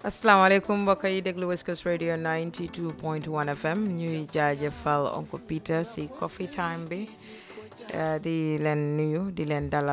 asalaamaaleykum mbokk yi déglu West Coast Radio 92.1 FM ñuy jaajëfal Uncle Peter si coffee time bi di leen nuyu di leen dalal